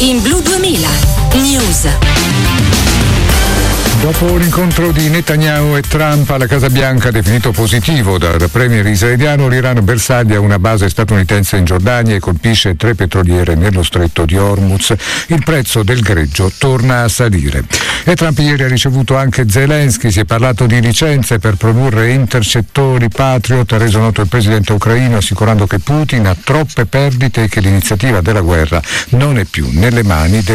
in Blu 2000 News. Dopo l'incontro di Netanyahu e Trump alla Casa Bianca, definito positivo dal premier israeliano, l'Iran bersaglia una base statunitense in Giordania e colpisce 3 petroliere nello stretto di Hormuz. Il prezzo del greggio torna a salire. E Trump ieri ha ricevuto anche Zelensky, si è parlato di licenze per produrre intercettori Patriot, ha reso noto il presidente ucraino assicurando che Putin ha troppe perdite e che l'iniziativa della guerra non è più nelle mani del